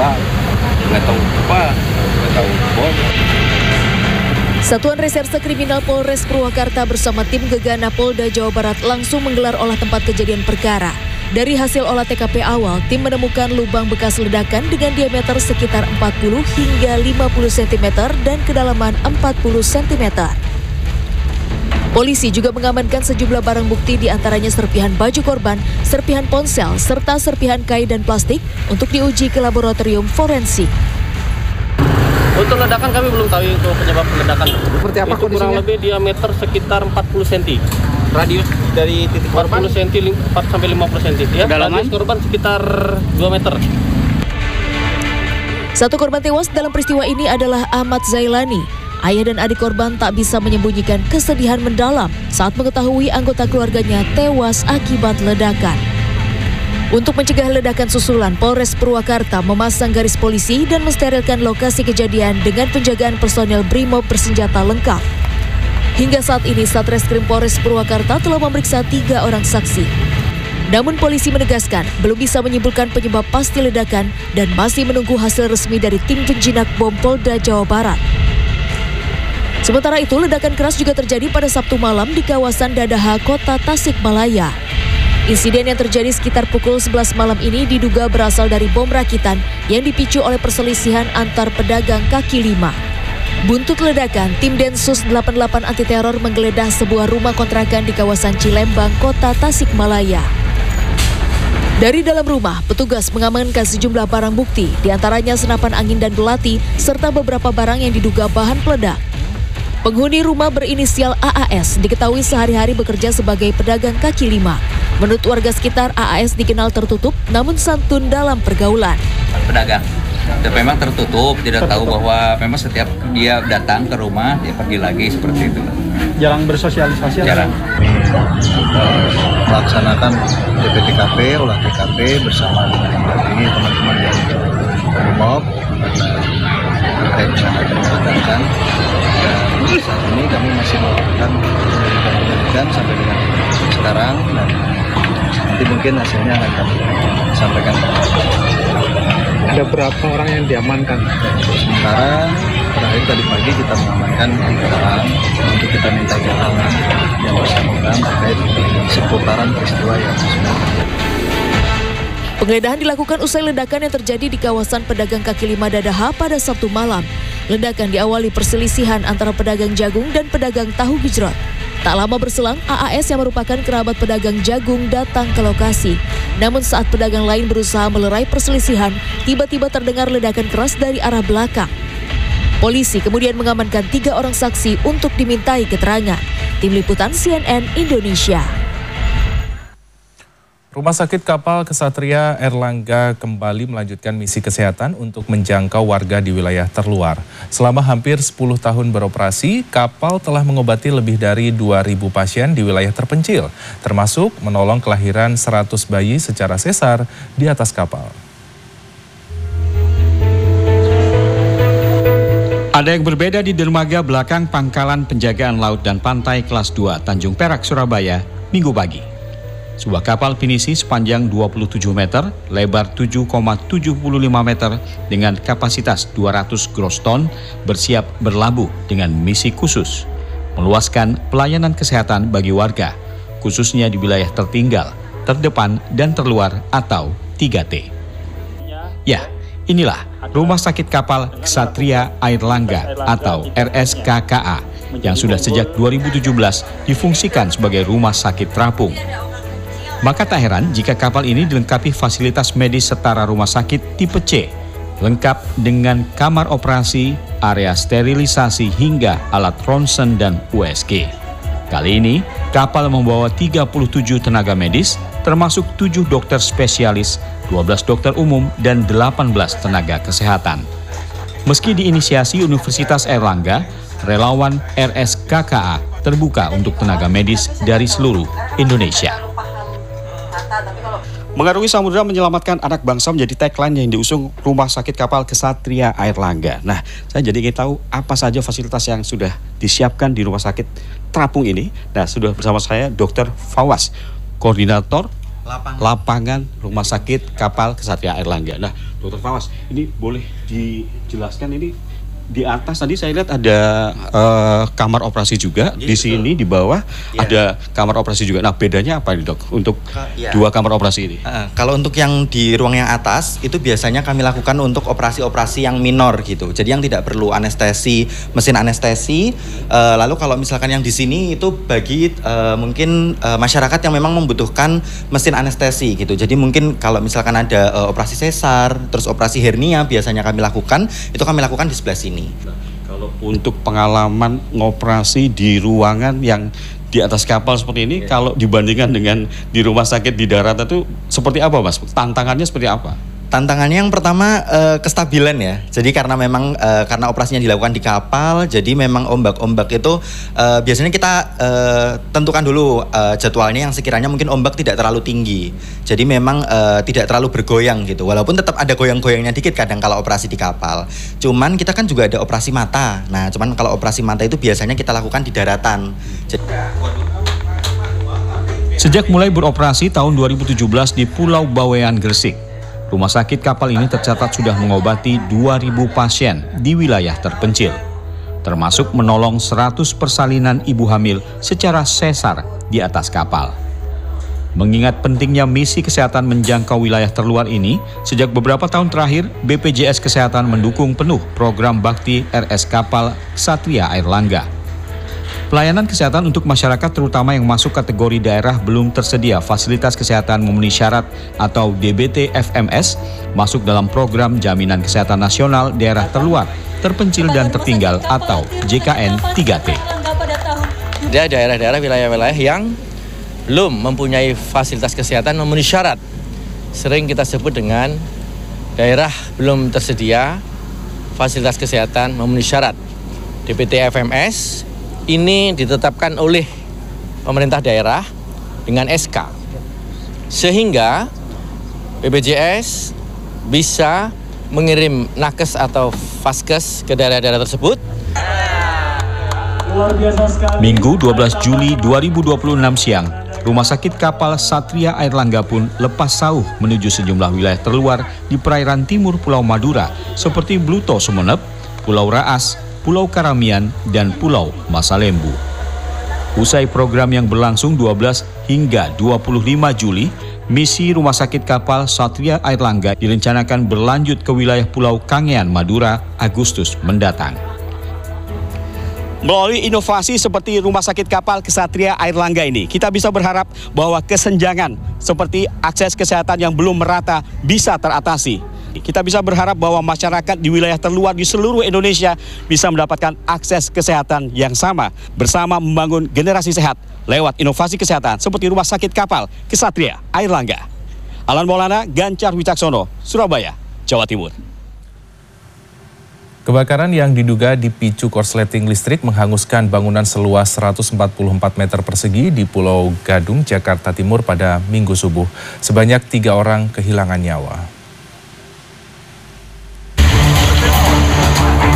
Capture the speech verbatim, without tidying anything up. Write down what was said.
apa, nggak tahu apa, nggak tahu bom. Satuan Reserse Kriminal Polres Purwakarta bersama tim Gegana Polda Jawa Barat langsung menggelar olah tempat kejadian perkara. Dari hasil olah T K P awal, tim menemukan lubang bekas ledakan dengan diameter sekitar empat puluh hingga lima puluh sentimeter dan kedalaman empat puluh sentimeter. Polisi juga mengamankan sejumlah barang bukti diantaranya serpihan baju korban, serpihan ponsel, serta serpihan kain dan plastik untuk diuji ke laboratorium forensik. Untuk ledakan kami belum tahu itu penyebab ledakan. Seperti apa itu kondisinya? Kurang lebih diameter sekitar empat puluh sentimeter. Radius dari titik korban? empat puluh sentimeter, empat sampai lima puluh sentimeter. Ya, radius korban sekitar dua meter. Satu korban tewas dalam peristiwa ini adalah Ahmad Zailani. Ayah dan adik korban tak bisa menyembunyikan kesedihan mendalam saat mengetahui anggota keluarganya tewas akibat ledakan. Untuk mencegah ledakan susulan, Polres Purwakarta memasang garis polisi dan mensterilkan lokasi kejadian dengan penjagaan personel BRIMOB bersenjata lengkap. Hingga saat ini, Satreskrim Polres Purwakarta telah memeriksa tiga orang saksi. Namun polisi menegaskan belum bisa menyimpulkan penyebab pasti ledakan dan masih menunggu hasil resmi dari tim penjinak bom Polda Jawa Barat. Sementara itu, ledakan keras juga terjadi pada Sabtu malam di kawasan Dadaha, Kota Tasikmalaya. Insiden yang terjadi sekitar pukul sebelas malam ini diduga berasal dari bom rakitan yang dipicu oleh perselisihan antar pedagang kaki lima. Buntut ledakan, tim Densus delapan puluh delapan Anti Teror menggeledah sebuah rumah kontrakan di kawasan Cilembang, Kota Tasikmalaya. Dari dalam rumah, petugas mengamankan sejumlah barang bukti, diantaranya senapan angin dan belati, serta beberapa barang yang diduga bahan peledak. Penghuni rumah berinisial A A S diketahui sehari-hari bekerja sebagai pedagang kaki lima. Menurut warga sekitar, A A S dikenal tertutup namun santun dalam pergaulan. Pedagang, dan memang tertutup, tidak tahu bahwa memang setiap dia datang ke rumah, dia pergi lagi seperti itu. Jarang bersosialisasi? Jarang. Melaksanakan D P T K P, olah T K P bersama dengan ini teman-teman yang BRIMOB terkait dengan ledakan. Dan saat ini kami masih melakukan penyelidikan sampai dengan sekarang dan nanti mungkin hasilnya akan kami sampaikan. Ada berapa orang yang diamankan? Sementara terakhir tadi pagi kita mengamankan tiga orang untuk kita minta keterangan yang bersangkutan terkait seputaran peristiwa yang sudah terjadi. Penggeledahan dilakukan usai ledakan yang terjadi di kawasan pedagang kaki lima Dadaha pada Sabtu malam. Ledakan diawali perselisihan antara pedagang jagung dan pedagang tahu gejrot. Tak lama berselang, A A S yang merupakan kerabat pedagang jagung datang ke lokasi. Namun saat pedagang lain berusaha melerai perselisihan, tiba-tiba terdengar ledakan keras dari arah belakang. Polisi kemudian mengamankan tiga orang saksi untuk dimintai keterangan. Tim Liputan C N N Indonesia. Rumah Sakit Kapal Ksatria Airlangga kembali melanjutkan misi kesehatan untuk menjangkau warga di wilayah terluar. Selama hampir sepuluh tahun beroperasi, kapal telah mengobati lebih dari dua ribu pasien di wilayah terpencil, termasuk menolong kelahiran seratus bayi secara sesar di atas kapal. Ada yang berbeda di dermaga belakang Pangkalan Penjagaan Laut dan Pantai Kelas dua Tanjung Perak, Surabaya, Minggu pagi. Sebuah kapal pinisi sepanjang dua puluh tujuh meter, lebar tujuh koma tujuh lima meter dengan kapasitas dua ratus gross ton bersiap berlabuh dengan misi khusus, meluaskan pelayanan kesehatan bagi warga, khususnya di wilayah tertinggal, terdepan, dan terluar atau tiga T. Ya, inilah Rumah Sakit Kapal Ksatria Airlangga atau R S K K A yang sudah sejak dua ribu tujuh belas difungsikan sebagai rumah sakit terapung. Maka tak heran jika kapal ini dilengkapi fasilitas medis setara rumah sakit tipe C, lengkap dengan kamar operasi, area sterilisasi hingga alat ronsen dan U S G. Kali ini, kapal membawa tiga puluh tujuh tenaga medis, termasuk tujuh dokter spesialis, dua belas dokter umum, dan delapan belas tenaga kesehatan. Meski diinisiasi Universitas Airlangga, relawan R S K K A terbuka untuk tenaga medis dari seluruh Indonesia. Mengarungi samudera menyelamatkan anak bangsa menjadi tagline yang diusung Rumah Sakit Kapal Ksatria Airlangga. Nah, saya jadi ingin tahu apa saja fasilitas yang sudah disiapkan di Rumah Sakit Terapung ini. Nah, sudah bersama saya Dokter Fawas, Koordinator lapangan, lapangan Rumah Sakit Kapal Ksatria Airlangga. Nah, Dokter Fawaz, ini boleh dijelaskan ini di atas tadi saya lihat ada uh, kamar operasi juga. Jadi, di sini betul. Di bawah ya. Ada kamar operasi juga. Nah, bedanya apa nih, Dok, untuk ya. dua kamar operasi ini? Uh, kalau untuk yang di ruang yang atas itu biasanya kami lakukan untuk operasi-operasi yang minor gitu. Jadi yang tidak perlu anestesi, mesin anestesi. Uh, lalu kalau misalkan yang di sini itu bagi uh, mungkin uh, masyarakat yang memang membutuhkan mesin anestesi gitu. Jadi mungkin kalau misalkan ada uh, operasi sesar, terus operasi hernia biasanya kami lakukan, itu kami lakukan di sebelah sini. Nah, kalau untuk pengalaman ngoperasi di ruangan yang di atas kapal seperti ini, ya. Kalau dibandingkan dengan di rumah sakit di darat itu seperti apa, Mas? Tantangannya seperti apa? Tantangannya yang pertama uh, kestabilan ya. Jadi karena memang uh, karena operasinya dilakukan di kapal, jadi memang ombak-ombak itu uh, biasanya kita uh, tentukan dulu uh, jadwalnya yang sekiranya mungkin ombak tidak terlalu tinggi. Jadi memang uh, tidak terlalu bergoyang gitu. Walaupun tetap ada goyang-goyangnya dikit kadang kalau operasi di kapal. Cuman kita kan juga ada operasi mata. Nah, cuman kalau operasi mata itu biasanya kita lakukan di daratan. Jadi... Sejak mulai beroperasi tahun dua ribu tujuh belas di Pulau Bawean, Gresik, rumah sakit kapal ini tercatat sudah mengobati dua ribu pasien di wilayah terpencil, termasuk menolong seratus persalinan ibu hamil secara sesar di atas kapal. Mengingat pentingnya misi kesehatan menjangkau wilayah terluar ini, sejak beberapa tahun terakhir B P J S Kesehatan mendukung penuh program Bakti R S Kapal Ksatria Airlangga. Pelayanan kesehatan untuk masyarakat terutama yang masuk kategori daerah belum tersedia fasilitas kesehatan memenuhi syarat atau D B T F M S masuk dalam program Jaminan Kesehatan Nasional Daerah Terluar, Terpencil dan Tertinggal atau J K N tiga T. Ada daerah-daerah wilayah-wilayah yang belum mempunyai fasilitas kesehatan memenuhi syarat. Sering kita sebut dengan daerah belum tersedia fasilitas kesehatan memenuhi syarat. D B T F M S ini ditetapkan oleh pemerintah daerah dengan S K, sehingga B P J S bisa mengirim nakes atau vaskes ke daerah-daerah tersebut. Minggu dua belas Juli dua ribu dua puluh enam siang, Rumah Sakit Kapal Ksatria Airlangga pun lepas sauh menuju sejumlah wilayah terluar di perairan timur Pulau Madura seperti Bluto Sumeneb, Pulau Raas, Pulau Karamian, dan Pulau Masalembu. Usai program yang berlangsung dua belas hingga dua puluh lima Juli, misi Rumah Sakit Kapal Ksatria Airlangga direncanakan berlanjut ke wilayah Pulau Kangean, Madura, Agustus mendatang. Melalui inovasi seperti Rumah Sakit Kapal Ksatria Airlangga ini, kita bisa berharap bahwa kesenjangan seperti akses kesehatan yang belum merata bisa teratasi. Kita bisa berharap bahwa masyarakat di wilayah terluar di seluruh Indonesia bisa mendapatkan akses kesehatan yang sama bersama membangun generasi sehat lewat inovasi kesehatan seperti Rumah Sakit Kapal Ksatria Airlangga. Alan Maulana, Gancar Wicaksono, Surabaya, Jawa Timur. Kebakaran yang diduga dipicu korsleting listrik menghanguskan bangunan seluas seratus empat puluh empat meter persegi di Pulau Gadung, Jakarta Timur pada Minggu subuh. Sebanyak tiga orang kehilangan nyawa.